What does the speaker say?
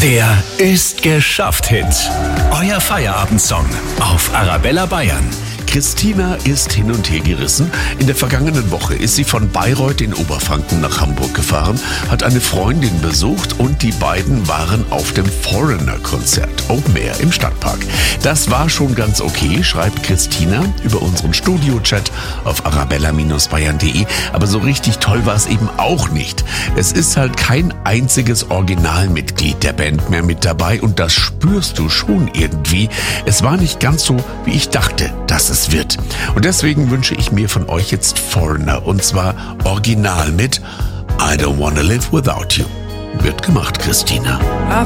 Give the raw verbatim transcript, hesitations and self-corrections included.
Der Ist geschafft Hit. Euer Feierabendsong auf Arabella Bayern. Christina ist hin und her gerissen. In der vergangenen Woche ist sie von Bayreuth in Oberfranken nach Hamburg gefahren, hat eine Freundin besucht und die beiden waren auf dem Foreigner-Konzert Open Air im Stadtpark. Das war schon ganz okay, schreibt Christina über unseren Studio-Chat auf arabella Bindestrich bayern punkt de. Aber so richtig toll war es eben auch nicht. Es ist halt kein einziges Originalmitglied der Band mehr mit dabei und das spürst du schon irgendwie. Es war nicht ganz so, wie ich dachte, dass es wird. Und deswegen wünsche ich mir von euch jetzt Foreigner und zwar original mit I Don't Wanna Live Without You. Wird gemacht, Christina.